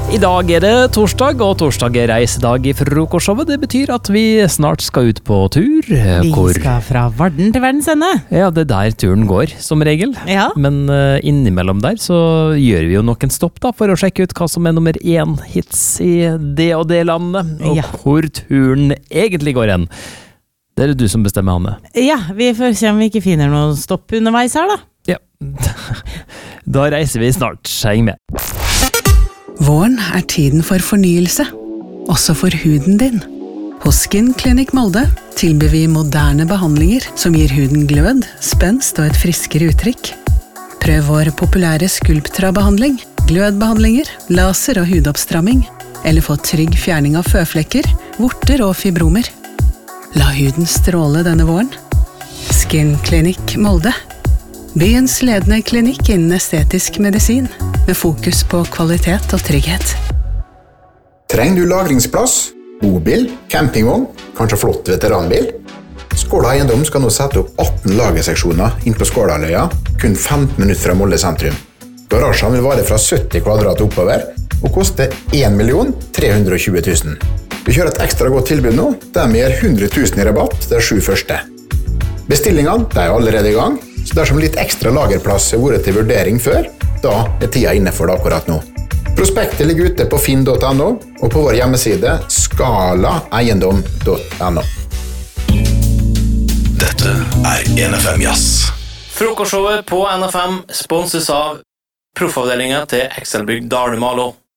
I dag det torsdag, og torsdag reisedag I frokostshowet. Det betyr at vi snart skal ut på tur. Vi skal fra Varden til verdens ende. Ja, det der turen går, som regel. Ja. Men innimellom der så gjør vi jo noen stopp da, for å sjekke ut hva som nummer 1 hits I det og det landet, og hvor turen egentlig går hen. Det du som bestemmer, Hanne. Ja, vi får se om vi ikke finner noe stopp underveis her da. Ja, da reiser vi snart. Heng med. Våren tiden for fornyelse, også for huden din. Hos Skin Clinic Molde tilbyr vi moderne behandlinger som gir huden glød, spenst og et friskere uttrykk. Prøv vår populære Sculptra-behandling, glødbehandlinger, laser og hudoppstramming, eller få trygg fjerning av føflekker, vorter og fibromer. La huden stråle denne våren. Skin Clinic Molde. Byens ledende klinikk innen estetisk medisin, med fokus på kvalitet og trygghet. Trenger du lagringsplass, bobil, campingvogn, kanskje flott veteranbil? Skåla Eiendom skal nå sette opp 18 lagerseksjoner inn på Skålaløya, kun 15 minutter fra Molde sentrum. Garasjen vil vare fra 70 kvadrat oppover, og koste 1.320 000. Vi kjører et ekstra godt tilbud nå, der vi gir 100 000 I rabatt de 7 første. Bestillingene allerede I gang, så dersom litt ekstra lagerplass har vært til vurdering før, da tida inne for det akkurat nå. Prospektet ligger ute på finn.no og på vår hjemmeside skalaeiendom.no. Dette NFM Jazz. Frokostshowet på NFM sponses av proffavdelingen til Excelbygg Dale Malo.